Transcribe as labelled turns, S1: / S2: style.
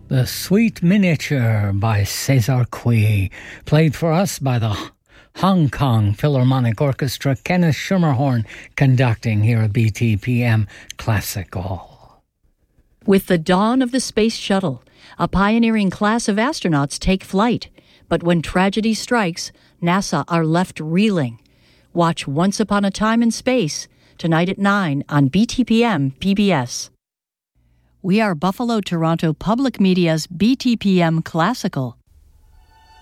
S1: The Sweet Miniature by Cesar Cui, played for us by the Hong Kong Philharmonic Orchestra, Kenneth Schermerhorn conducting here at BTPM Classical.
S2: With the dawn of the space shuttle, a pioneering class of astronauts take flight. But when tragedy strikes, NASA are left reeling. Watch Once Upon a Time in Space, tonight at 9 on BTPM PBS. We are Buffalo Toronto Public Media's BTPM Classical.